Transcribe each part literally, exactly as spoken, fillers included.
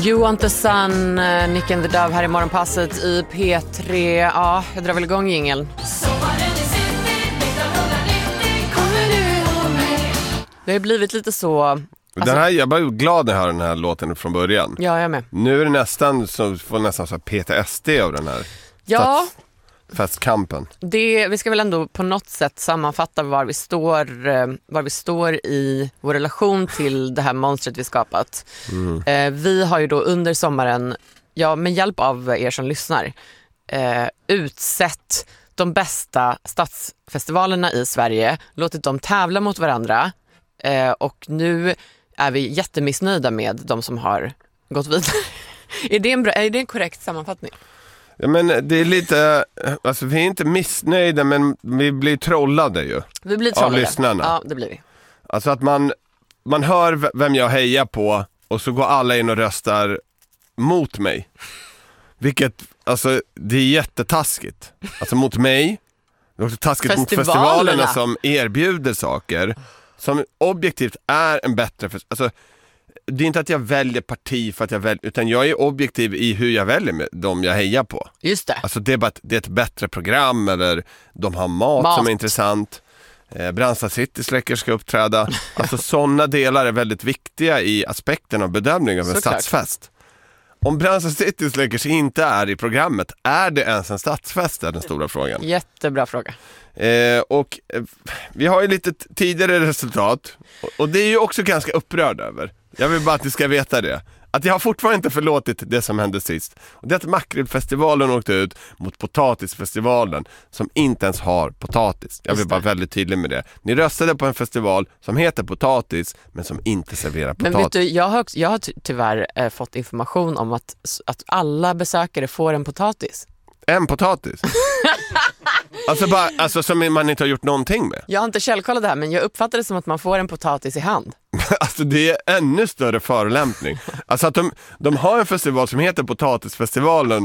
You want the sun, uh, Nick and the Dove här i morgonpasset i P tre. Ja, jag drar väl igång jingeln. Det har blivit lite så... Alltså... Den här, jag var ju glad när jag hörde den här låten från början. Ja, jag med. Nu är det nästan så får nästan så P T S D av den här. Ja. Festkampen. Det, vi ska väl ändå på något sätt sammanfatta var vi står, var vi står i vår relation till det här monstret vi skapat. Mm. Eh, vi har ju då under sommaren, ja, med hjälp av er som lyssnar, eh, utsett de bästa stadsfestivalerna i Sverige, låtit dem tävla mot varandra eh, och nu är vi jättemissnöjda med de som har gått vidare. Är det en, bra, är det en korrekt sammanfattning? Ja, men det är lite, alltså vi är inte missnöjda, men vi blir trollade ju. Vi blir trollade. Av lyssnarna. Ja, det blir vi. Alltså att man, man hör vem jag hejar på och så går alla in och röstar mot mig. Vilket, alltså det är jättetaskigt. Alltså mot mig. Det är också taskigt mot festivalerna som erbjuder saker som objektivt är en bättre, alltså det är inte att jag väljer parti för att jag väljer, utan jag är objektiv i hur jag väljer med dem jag hejar på. Just det. Alltså det är bara ett, det är ett bättre program, eller de har mat, mat. som är intressant. Eh, Brandsta City Släcker ska uppträda. Alltså sådana delar är väldigt viktiga i aspekten av bedömning av en Såklart. stadsfest. Om Brandsta City Släckers inte är i programmet, är det ens en stadsfest, är den stora frågan. Jättebra fråga. Eh, och eh, vi har ju lite t- tidigare resultat och, och det är ju också ganska upprörd över. Jag vill bara att ni ska veta det. Att jag har fortfarande inte förlåtit det som hände sist. Och det är att Makrillfestivalen åkte ut mot Potatisfestivalen som inte ens har potatis. Jag vill bara vara väldigt tydlig med det. Ni röstade på en festival som heter Potatis men som inte serverar potatis. Men vet du, jag har, jag har ty- tyvärr eh, fått information om att, att alla besökare får en potatis. En potatis? alltså, bara, alltså som man inte har gjort någonting med. Jag har inte källkollat det här, men jag uppfattar det som att man får en potatis i hand. Alltså det är ännu större förolämpning. Alltså att de, de har en festival som heter Potatisfestivalen.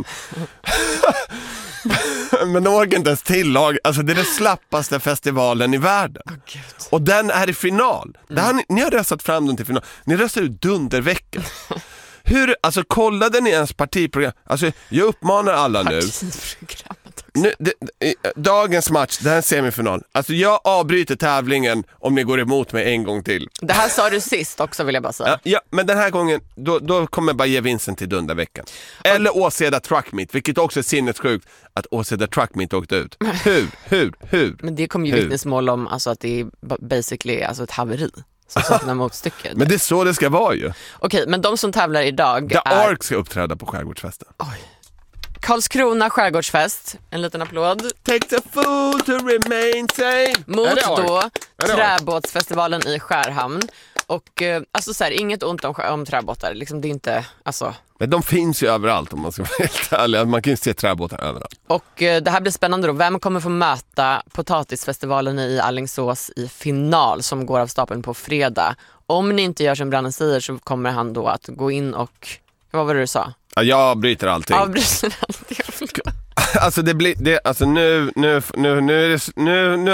Men de orkar inte ens tillag. Alltså det är den slappaste festivalen i världen. Oh, Gud. Och den är i final. Mm. Har ni, ni har röstat fram den till final. Ni röstar ut dunderveckan. Hur, alltså kollade ni ens partiprogram? Alltså jag uppmanar alla nu. nu det, det, dagens match, det här är en semifinal. Alltså jag avbryter tävlingen om ni går emot mig en gång till. Det här sa du sist också, vill jag bara säga. Ja, ja, men den här gången då, då kommer jag bara ge vinsten till dunderveckan. Eller Åseda Truck Meet, vilket också är sinnessjukt att Åseda Truck Meet åkte ut. Hur, hur, hur? Men det kommer ju vittnesmål om alltså, att det är basically alltså, ett haveri. Som saknar motstycke. Men det är så det ska vara ju. Okej, men de som tävlar idag The är... Ark ska uppträda på Skärgårdsfesten. Oj. Karlskrona Skärgårdsfest. En liten applåd. Takes a fool to remain sane. Mot då Träbåtsfestivalen i Skärhamn. Och eh, alltså så här, inget ont om, om träbåtar. Liksom, det är inte, alltså... Men de finns ju överallt om man ska vara helt ärlig. Man kan ju se träbåtar överallt. Och eh, det här blir spännande då. Vem kommer få möta Potatisfestivalen i Alingsås i final som går av stapeln på fredag? Om ni inte gör som Branne säger så kommer han då att gå in och... Vad var det du sa? Ja, jag bryter allting. Avbryter allting. Alltså det blir... Det, alltså nu... Nu, nu, nu, är det, nu, nu